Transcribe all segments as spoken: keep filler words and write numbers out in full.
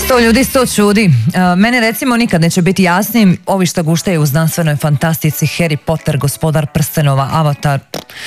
Sto ljudi, sto čudi. Uh, meni recimo nikad neće biti jasnim ovi što guštaju u znanstvenoj fantastici, Harry Potter, Gospodar prstenova, Avatar.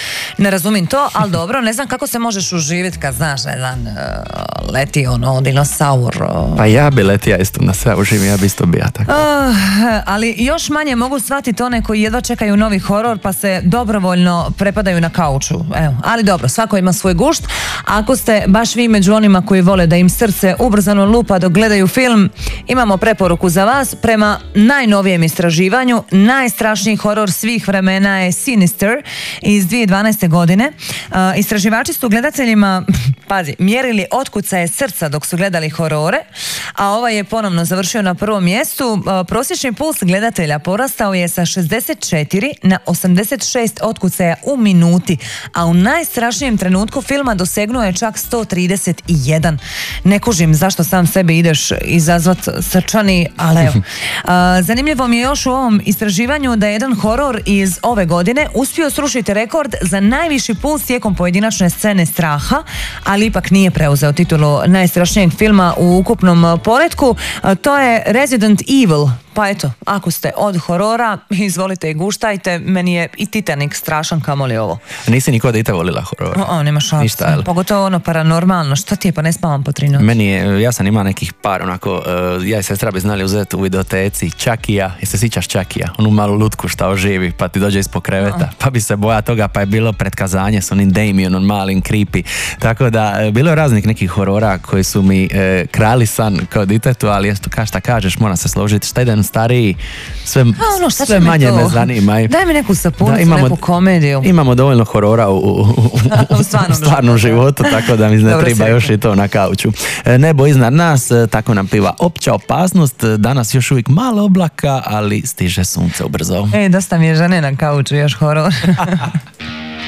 Ne razumijem to, ali dobro, ne znam kako se možeš uživjeti kad znaš, ne znam, uh, leti ono, dinosaur. Uh. Pa ja bi letija isto na sve uživim, ja bi isto bija tako. Uh, ali još manje mogu shvatiti one koji jedva čekaju novi horor pa se dobrovoljno prepadaju na kauču. Evo, ali dobro, svako ima svoj gušt. Ako ste baš vi među onima koji vole da im srce ubrzano lupa dok gledaju film, imamo preporuku za vas. Prema najnovijem istraživanju, najstrašniji horor svih vremena je Sinister iz dvije tisuće dvanaeste. godine. Uh, istraživači su gledateljima, pazi, mjerili otkucaje srca dok su gledali horore, a ovaj je ponovno završio na prvom mjestu. Uh, prosječni puls gledatelja porastao je sa šezdeset četiri na osamdeset šest otkucaja u minuti, a u najstrašnijem trenutku filma dosegnuo je čak sto trideset jedan. Ne kužim zašto sam sebe ideš izazvat srčani, ali evo. Uh, zanimljivo mi je još u ovom istraživanju da je jedan horor iz ove godine uspio srušiti rekord za najviši puls tijekom pojedinačne scene straha, ali ipak nije preuzeo titulu najstrašnijeg filma u ukupnom poretku. Uh, to je Resident Evil. Pa eto, ako ste od horora, izvolite i guštajte. Meni je i Titanic strašan, kamoli ovo. Nisi nikada i te volila horor? O, o, nema šanse. Ništa, jel? Pogotovo ono paranormalno. Šta ti je, pa ne spavam po tri noći? Meni je, ja sam imao nekih par, onako, uh, ja i sestra bi znali uzeti u videoteci Čakija, i se sjećaš Čakija, onu malu lutku šta oživi, pa ti dođe ispod kreveta, o. pa bi se boja toga, pa je bilo pretkazanje s onim Damienom, malim, creepy. Tako da, uh, bilo je raznih nekih horora koji su mi uh, krali san kao ditetu, ali jesu, ka šta kažeš, moram se složiti, šta jedan stariji, sve, ono, sve manje me, me zanima. Daj mi neku sapunicu, imamo, neku komediju. Imamo dovoljno horora u, u, u, u stvarnom, stvarnom životu, tako da mi ne Dobro treba još i to na kauču. Nebo iznad nas, tako nam piva opća opasnost, danas još uvijek malo oblaka, ali stiže sunce ubrzo. Ej, dosta mi je žene na kauču, još horor.